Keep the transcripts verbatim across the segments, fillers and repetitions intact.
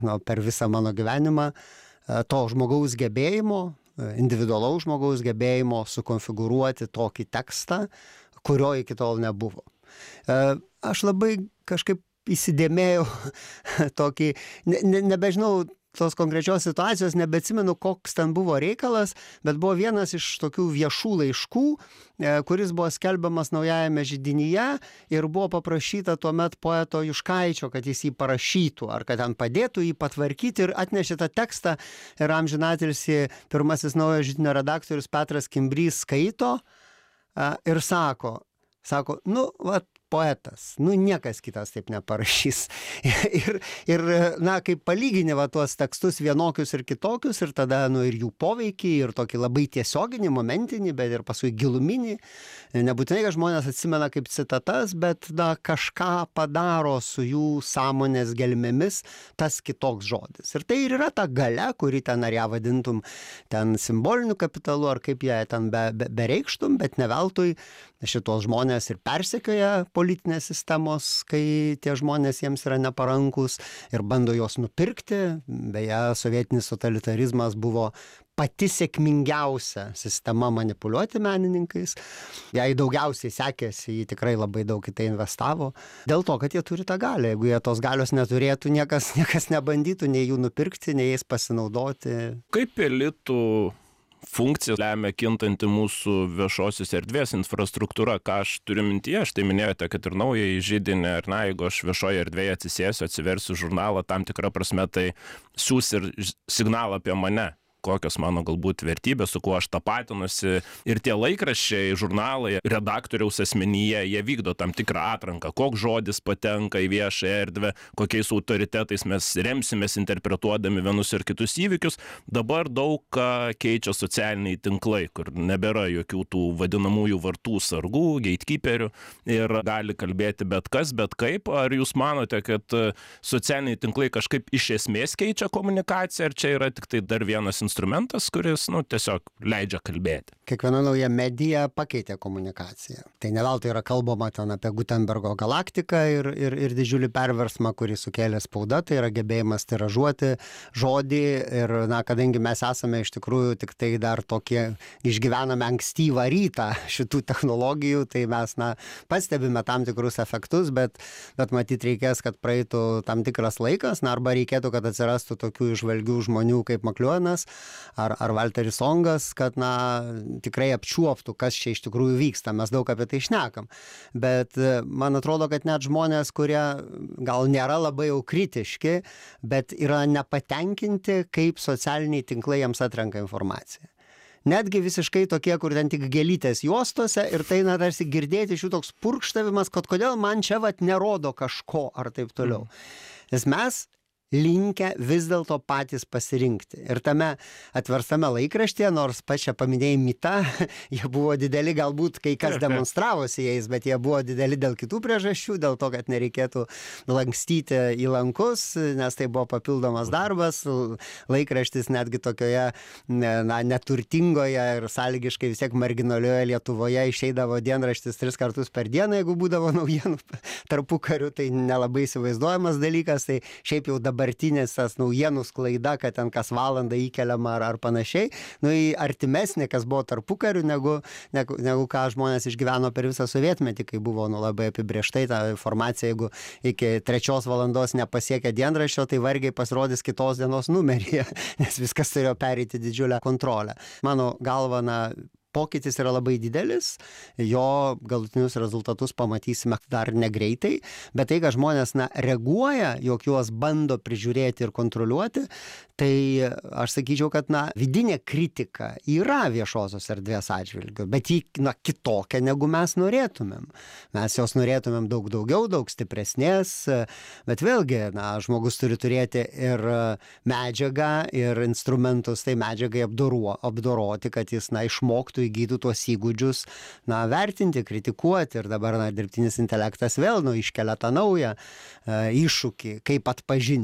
nu, per visą mano gyvenimą to žmogaus gebėjimo, individualaus žmogaus gebėjimo sukonfigūruoti tokį tekstą, kurio iki tol nebuvo. Aš labai kažkaip įsidėmėjau tokį, ne, ne, nebežinau tos konkrečios situacijos, nebeatsimenu, koks ten buvo reikalas, bet buvo vienas iš tokių viešų laiškų, kuris buvo skelbiamas Naujajame židinyje ir buvo paprašyta tuomet poeto Juškaičio, kad jis jį parašytų, ar kad ten padėtų jį patvarkyti, ir atnešė tą tekstą ir amžinatilsį pirmasis Naujojo židinio redaktorius Petras Kimbrys skaito ir sako, sako, nu, vat, poetas, nu niekas kitas taip neparašys. ir, ir, na, kaip palygini va tuos tekstus vienokius ir kitokius, ir tada, nu, ir jų poveikį, ir tokį labai tiesioginį, momentinį, bet ir paskui giluminį. Nebūtinai, kad žmonės atsimena kaip citatas, bet, na, kažką padaro su jų sąmonės gelmėmis tas kitoks žodis. Ir tai ir yra ta galia, kuri ten, ar ją vadintum ten simboliniu kapitalu, ar kaip ją ten be, be, bereikštum, bet ne veltui šitos žmonės ir persekioja politinės sistemos, kai tie žmonės jiems yra neparankus ir bando juos nupirkti. Beje, sovietinis totalitarizmas buvo pati sėkmingiausia sistema manipuliuoti menininkais. Jei daugiausiai sekėsi, jį tikrai labai daug į tai investavo. Dėl to, kad jie turi tą galią. Jeigu jie tos galios neturėtų, niekas, niekas nebandytų nei jų nupirkti, nei jais pasinaudoti. Kaip elitų funkcija lemia kintanti mūsų viešosios erdvės infrastruktūra, ką aš turiu mintyje, štai minėjote, kad ir Naująjį židinį, ar na, jeigu aš viešoje erdvėje atsisėsiu, atsiversiu žurnalą, tam tikrą prasme tai siūs ir signalą apie mane, kokios mano galbūt vertybės, su kuo aš tapatinusi. Ir tie laikraščiai, žurnalai, redaktoriaus asmenyje, jie vykdo tam tikrą atranką, koks žodis patenka į viešą erdvę, kokiais autoritetais mes remsimės interpretuodami vienus ir kitus įvykius. Dabar daug ką keičia socialiniai tinklai, kur nebėra jokių tų vadinamųjų vartų sargų, gatekeeperių ir gali kalbėti bet kas, bet kaip. Ar jūs manote, kad socialiniai tinklai kažkaip iš esmės keičia komunikaciją, ar čia yra tik tai dar vienas instrumentas, kuris, nu, tiesiog leidžia kalbėti? Kiekviena nauja medija pakeitė komunikaciją. Tai ne veltui yra kalbama ten apie Gutenbergo galaktiką ir, ir, ir didžiulį perversmą, kurį sukėlė spauda, tai yra gebėjimas tiražuoti žodį. Ir, na, kadangi mes esame iš tikrųjų tik tai dar tokie, išgyvename ankstyvą rytą šitų technologijų, tai mes, na, pastebime tam tikrus efektus, bet, bet matyt reikės, kad praeitų tam tikras laikas, na, arba reikėtų, kad atsirastų tokių išvalgių žmonių kaip Makliuonas, Ar, ar Valteris Songas, kad, na, tikrai apčiuoptų, kas čia iš tikrųjų vyksta. Mes daug apie tai šnekam. Bet man atrodo, kad net žmonės, kurie gal nėra labai jau kritiški, bet yra nepatenkinti, kaip socialiniai tinklai jiems atrenka informaciją. Netgi visiškai tokie, kur ten tik gėlytės juostose ir tai, na, tarsi girdėti iš jų toks purkštavimas, kad kodėl man čia vat nerodo kažko ar taip toliau. Nes mes linkę vis dėlto patys pasirinkti. Ir tame atverstame laikraštyje, nors pačią paminėjai mitą, jie buvo dideli, galbūt kai kas demonstravosi jais, bet jie buvo dideli dėl kitų priežasčių, dėl to, kad nereikėtų lankstyti į lankus, nes tai buvo papildomas darbas. Laikraštis netgi tokioje, na, neturtingoje ir sąlygiškai vis tiek marginalioje Lietuvoje išeidavo dienraštis tris kartus per dieną, jeigu būdavo naujienų tarpukariu, tai nelabai įsivaizduojamas dalykas, tai šiaip jau dabar dabartinės tas naujienų sklaida, kad ten kas valandą įkeliama ar, ar panašiai, nu, į artimesnė, kas buvo tarpukariu, negu, negu, negu ką žmonės išgyveno per visą sovietmetį, kai buvo, nu, labai apibrėžtai ta informacija, jeigu iki trečios valandos nepasiekia dienraščio, tai vargiai pasirodys kitos dienos numeryje, nes viskas turėjo pereiti didžiulę kontrolę. Mano galva, na, pokytis yra labai didelis, jo galutinius rezultatus pamatysime dar negreitai, bet tai, kad žmonės, na, reaguoja, jog juos bando prižiūrėti ir kontroliuoti, tai aš sakyčiau, kad, na, vidinė kritika yra viešosios erdvės atžvilgiu, bet ji, na, kitokia, negu mes norėtumėm. Mes jos norėtumėm daug daugiau, daug stipresnės, bet vėlgi, na, žmogus turi turėti ir medžiagą, ir instrumentus tai medžiagai apdoruo, apdoroti, kad jis, na, išmoktų, įgytų tuos įgūdžius, na, vertinti, kritikuoti. Ir dabar, na, dirbtinis intelektas vėl, nu, iškelia tą naują e, iššūkį, kaip atpažinti.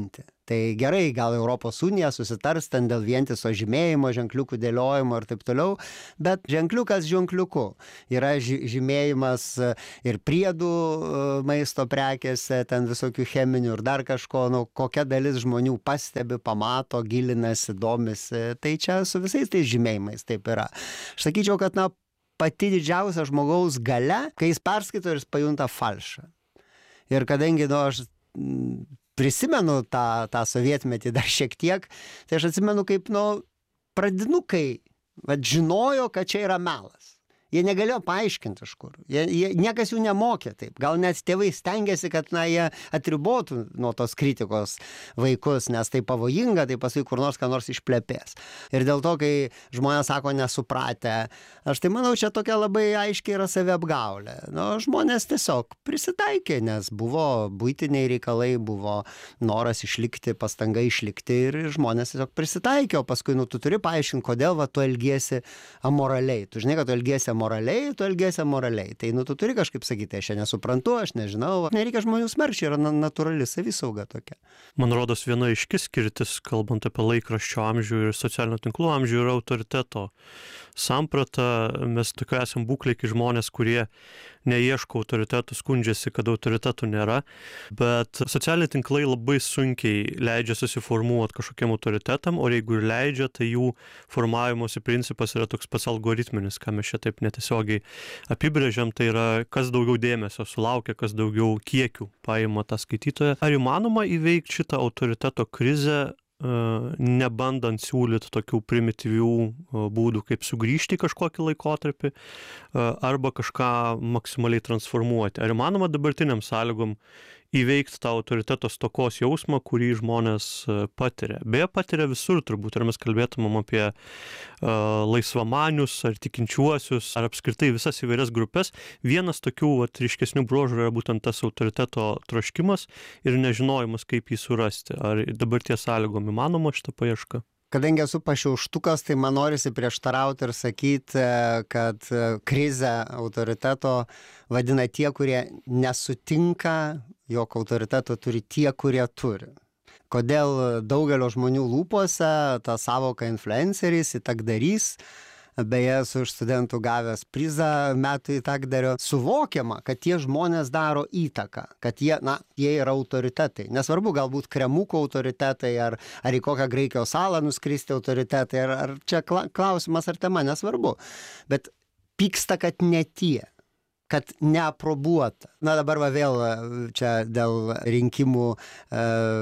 Tai gerai, gal Europos unija susitars ten dėl vientiso žymėjimo, ženkliukų dėliojimo ir taip toliau, bet ženkliukas ženkliuku. Yra žymėjimas ir priedų maisto prekėse, ten visokių cheminių ir dar kažko, nu, kokia dalis žmonių pastebi, pamato, gilinasi, domisi. Tai čia su visais tais žymėjimais taip yra. Aš sakyčiau, kad na, pati didžiausia žmogaus galia, kai jis perskaito ir jis pajunta falšą. Ir kadangi nu, aš prisimenu tą, tą sovietmetį dar šiek tiek, tai aš atsimenu, kaip nu, pradinukai vat, žinojo, kad čia yra melas. Jie negalėjo paaiškinti iš kur. Jie, jie, niekas jų nemokė taip. Gal net tėvai stengiasi, kad na, jie atribotų nuo tos kritikos vaikus, nes tai pavojinga, tai paskui kur nors ką nors išplepės. Ir dėl to, kai žmonės sako nesupratę, aš tai manau, čia tokia labai aiškiai yra saviapgaulė. Nu, žmonės tiesiog prisitaikė, nes buvo buitiniai reikalai, buvo noras išlikti, pastanga išlikti ir žmonės tiesiog prisitaikė, o paskui nu, tu turi paaiškinti, kodėl va, tu elgiesi amoraliai. Tu žinai, kad tu elgiesi moraliai, tu elgiesi moraliai. Tai, nu, tu turi kažkaip sakyti, aš čia nesuprantu, aš nežinau. Nereikia žmonių smerkti, yra natūrali savisauga tokia. Man rodos, viena aiški skirtis, kalbant apie laikraščio amžių ir socialinių tinklų amžių, yra autoriteto samprata. Mes tokia esam būklė, kai žmonės, kurie neieško autoritetų, skundžiasi, kad autoritetų nėra, bet socialiniai tinklai labai sunkiai leidžia susiformuoti kažkokiem autoritetam, o jeigu ir leidžia, tai jų formavimosi principas yra toks pats algoritminis, ką mes čia taip netiesiogiai apibrėžiam, tai yra kas daugiau dėmesio sulaukia, kas daugiau kiekių paima tą skaitytoją. Ar įmanoma įveikti šitą autoriteto krizę, nebandant siūlyti tokių primityvių būdų, kaip sugrįžti į kažkokį laikotarpį arba kažką maksimaliai transformuoti? Ar įmanoma dabartiniam sąlygom įveikti tą autoriteto stokos jausmą, kurį žmonės patiria? Beje, patiria visur turbūt, ar mes kalbėtumėm apie uh, laisvamanius, ar tikinčiuosius, ar apskritai visas įvairias grupės. Vienas tokių vat, ryškesnių bruožų yra būtent tas autoriteto troškimas ir nežinojimas, kaip jį surasti. Ar dabarties sąlygom įmanoma šitą paiešką? Kadangi esu pašiauštukas, tai man norisi prieštarauti ir sakyti, kad krizę autoriteto vadina tie, kurie nesutinka, jog autoriteto turi tie, kurie turi. Kodėl daugelio žmonių lūpose ta savoka influenceris, įtakdarys, beje, su iš studentų gavęs prizą metų įtakdario, suvokiama, kad tie žmonės daro įtaką, kad jie, na, jie yra autoritetai. Nesvarbu, galbūt kremukų autoritetai, ar, ar į kokią Graikijos salą nuskristi autoritetai, ar, ar čia klausimas ar tema, nesvarbu. Bet pyksta, kad ne tie, kad neaprobuota. Na dabar va vėl čia dėl rinkimų e,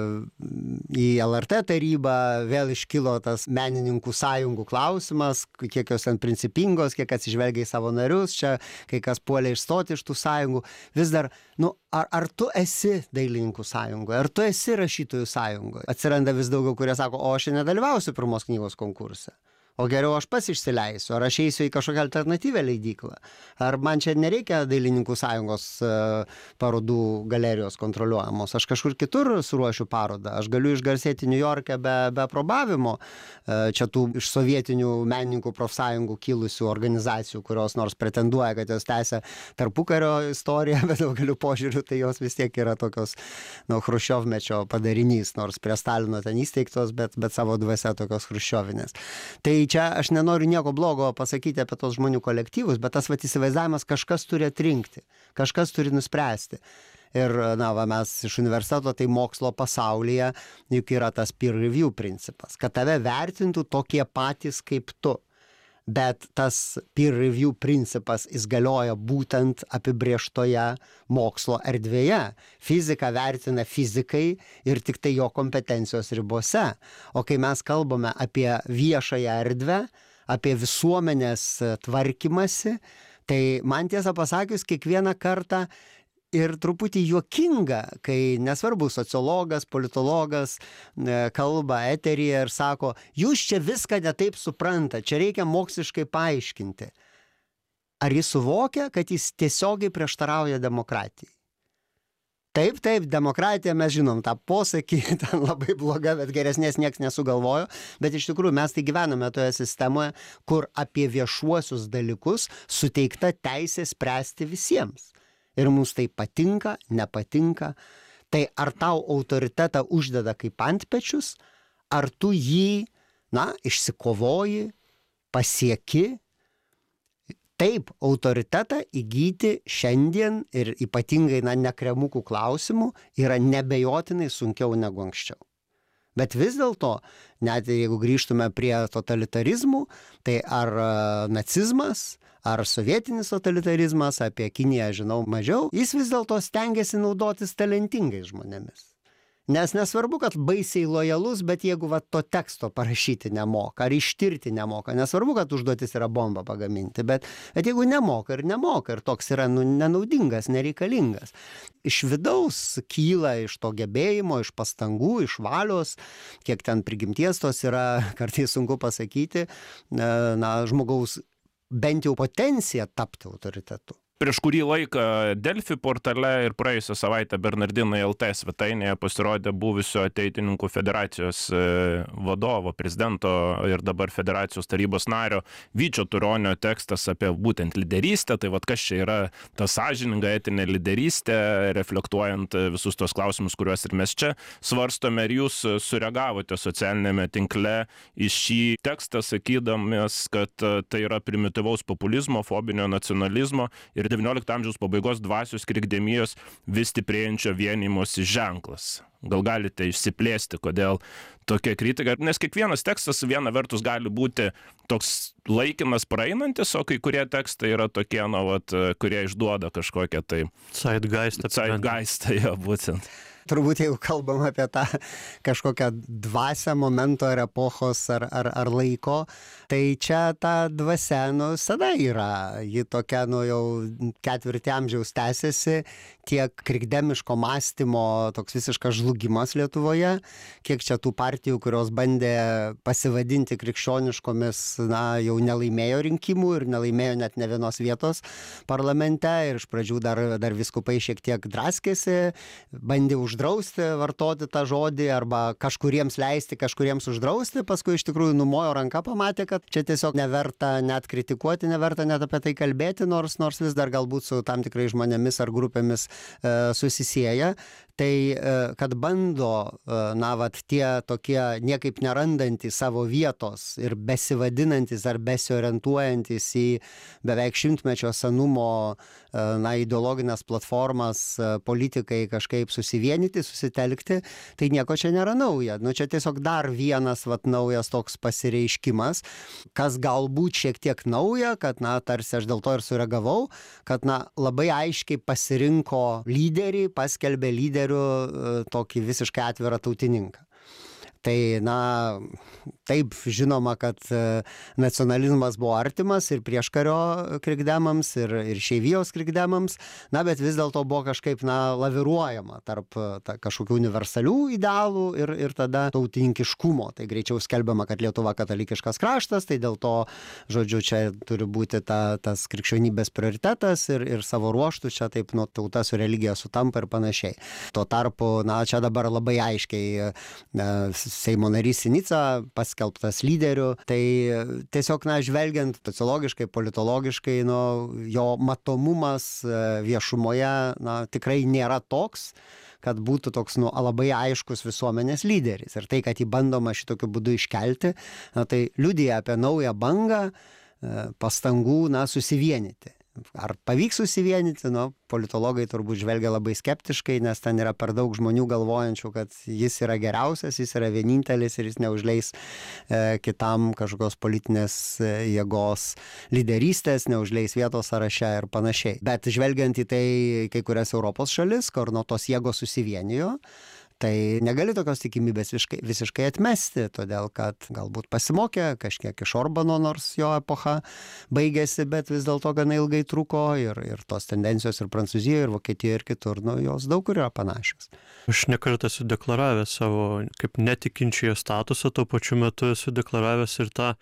į L R T tarybą vėl iškilo tas menininkų sąjungų klausimas, kiek jos ten principingos, kiek atsižvelgia į savo narius, čia kai kas puolė išstoti iš tų sąjungų. Vis dar, nu, ar, ar tu esi dailininkų sąjungoje, ar tu esi rašytojų sąjungoje? Atsiranda vis daugiau, kurie sako, o aš nedalyvausiu pirmos knygos konkurse. O geriau aš pats išsileisiu, ar aš eisiu į kažkokią alternatyvę leidyklą, ar man čia nereikia dailininkų sąjungos parodų galerijos kontroliuojamos, aš kažkur kitur suruošiu parodą, aš galiu išgarsėti New York'e be, be aprobavimo, čia tų iš sovietinių menininkų profsąjungų kilusių organizacijų, kurios nors pretenduoja, kad jos tęsia tarpukario istoriją, bet daugeliu požiūrių tai jos vis tiek yra tokios, nu, chruščiovmečio padarinys, nors prie Stalino ten įsteigtos, bet, bet savo dvasia tokios chruščiovinės. Tai čia aš nenoriu nieko blogo pasakyti apie tos žmonių kolektyvus, bet tas vat įsivaizdavimas kažkas turi atrinkti, kažkas turi nuspręsti. Ir, na, va, mes iš universiteto, tai mokslo pasaulyje juk yra tas peer review principas, kad tave vertintų tokie patys kaip tu. Bet tas peer review principas jis galioja būtent apibrėžtoje mokslo erdvėje. Fiziką vertina fizikai ir tik tai jo kompetencijos ribose. O kai mes kalbame apie viešąją erdvę, apie visuomenės tvarkymasi, tai man tiesą pasakius kiekvieną kartą ir truputį juokinga, kai nesvarbu sociologas, politologas kalba eteryje ir sako, jūs čia viską ne taip supranta, čia reikia moksliškai paaiškinti. Ar jis suvokia, kad jis tiesiogiai prieštarauja demokratijai? Taip, taip, demokratija, mes žinom tą posakį, ten labai bloga, bet geresnės nieks nesugalvojo, bet iš tikrųjų mes tai gyvename toje sistemoje, kur apie viešuosius dalykus suteikta teisė spręsti visiems. Ir mums tai patinka, nepatinka. Tai ar tau autoritetą uždeda kaip antpečius, ar tu jį, na, išsikovoji, pasieki. Taip, autoritetą įgyti šiandien ir ypatingai, na, nekremukų klausimų yra nebejotinai sunkiau negu anksčiau. Bet vis dėlto, net jeigu grįžtume prie totalitarizmų, tai ar nacizmas, ar sovietinis totalitarizmas, apie Kiniją žinau mažiau, jis vis dėlto stengiasi naudotis talentingais žmonėmis. Nes nesvarbu, kad baisiai lojalus, bet jeigu va, to teksto parašyti nemoka, ar ištirti nemoka, nesvarbu, kad užduotis yra bomba pagaminti, bet, bet jeigu nemoka ir nemoka, ir toks yra nu, nenaudingas, nereikalingas. Iš vidaus kyla iš to gebėjimo, iš pastangų, iš valios, kiek ten prigimties tos yra, kartais sunku pasakyti, na, žmogaus bent jau potencija tapti autoritetu. Prieš kurį laiką Delfi portale ir praėjusią savaitę Bernardinai L T svetainėje pasirodė buvusio Ateitininkų federacijos vadovo, prezidento ir dabar federacijos tarybos nario Vyčio Turonio tekstas apie būtent lyderystę. Tai vat kas čia yra ta sąžininga etinė lyderystė, reflektuojant visus tos klausimus, kuriuos ir mes čia svarstome. Ir jūs sureagavote socialinėme tinkle į šį tekstą, sakydamas, kad tai yra primityvaus populizmo, fobinio nacionalizmo ir devyniolikto amžiaus pabaigos dvasios krikdemijos vis stiprėjančio vienijimosi ženklas. Gal galite išsiplėsti, kodėl tokia kritika? Nes kiekvienas tekstas viena vertus gali būti toks laikinas praeinantis, o kai kurie tekstai yra tokie, na, vat, kurie išduoda kažkokią tai Zeitgeistą. Zeitgeistą, jo, būtent. Turbūt jeigu kalbam apie tą kažkokią dvasią momento ar epochos ar, ar, ar laiko, tai čia ta dvasia, nu, visada yra. Ji tokia, nu, jau ketvirtį amžiaus tęsiasi, tiek krikdemiško mąstymo toks visiškas žlugimas Lietuvoje, kiek čia tų partijų, kurios bandė pasivadinti krikščioniškomis, na, jau nelaimėjo rinkimų ir nelaimėjo net ne vienos vietos parlamente ir iš pradžių dar, dar vyskupai šiek tiek draskėsi, bandė uždrausti vartoti tą žodį arba kažkuriems leisti, kažkuriems uždrausti, paskui iš tikrųjų numojo ranką, pamatė, kad čia tiesiog neverta net kritikuoti, neverta net apie tai kalbėti, nors, nors vis dar galbūt su tam tikrai žmonėmis ar grupėmis e, susisieja. Tai, kad bando, na, vat, tie tokie niekaip nerandantys savo vietos ir besivadinantys ar besiorientuojantis į beveik šimtmečio senumo, na, ideologinės platformas politikai kažkaip susivienyti, susitelkti, tai nieko čia nėra nauja. Nu, čia tiesiog dar vienas, vat, naujas toks pasireiškimas, kas galbūt šiek tiek nauja, kad, na, tarsi aš dėl to ir sureagavau, kad, na, labai aiškiai pasirinko lyderį, paskelbė lyderį tokį visiškai atvirą tautininką. Tai, na, taip žinoma, kad nacionalizmas buvo artimas ir prieškario krikdemams, ir, ir šeivijos krikdemams, na, bet vis dėlto buvo kažkaip, na, laviruojama tarp ta, kažkokių universalių idealų ir, ir tada tautininkiškumo. Tai greičiau skelbiama, kad Lietuva katalikiškas kraštas, tai dėl to, žodžiu, čia turi būti ta, tas krikščionybės prioritetas ir, ir savo ruoštų čia taip, nu, tauta su religija sutampa ir panašiai. Tuo tarpu, na, čia dabar labai aiškiai na, Seimo narys Sinica paskelbtas lyderiu, tai tiesiog, na, žvelgiant sociologiškai, politologiškai, nu, jo matomumas viešumoje, na, tikrai nėra toks, kad būtų toks, nu, labai aiškus visuomenės lyderis. Ir tai, kad jį bandoma šitokiu būdu iškelti, na, tai liudija apie naują bangą pastangų, na, susivienyti. Ar pavyks susivienyti, nu, politologai turbūt žvelgia labai skeptiškai, nes ten yra per daug žmonių galvojančių, kad jis yra geriausias, jis yra vienintelis ir jis neužleis e, kitam kažkokios politinės e, jėgos lyderystės, neužleis vietos sąraše ir panašiai. Bet žvelgiant į tai kai kurias Europos šalis, kur nuo tos jėgos susivienijo, tai negali tokios tikimybės visiškai, visiškai atmesti, todėl kad galbūt pasimokė kažkiek iš Orbano, nors jo epocha baigėsi, bet vis dėlto gana ilgai truko ir, ir tos tendencijos ir Prancūzijoje, ir Vokietijoje, ir kitur, nu, jos daug kur yra panašios. Aš nekartą esu deklaravęs savo kaip netikinčiojo statusą, tuo pačiu metu esu deklaravęs ir tą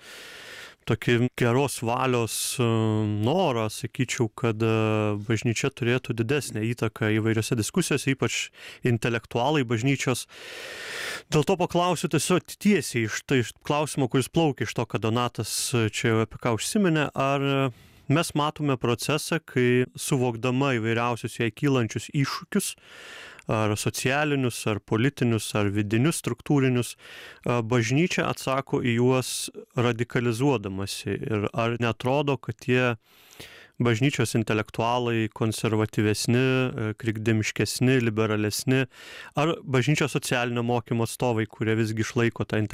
tokį geros valios norą, sakyčiau, kad bažnyčia turėtų didesnę įtaką įvairiose diskusijose, ypač intelektualai bažnyčios. Dėl to paklausiu tiesiog tiesiai iš tai klausimo, kuris plaukia iš to, kad Donatas čia jau apie ką užsiminė, ar mes matome procesą, kai suvokdama įvairiausius jai kylančius iššūkius, ar socialinius, ar politinius, ar vidinius, struktūrinius, bažnyčia atsako į juos radikalizuodamasi. Ir ar netrodo, kad tie bažnyčios intelektualai konservatyvesni, krikdemiškesni, liberalesni, ar bažnyčios socialinio mokymo atstovai, kurie visgi išlaiko tą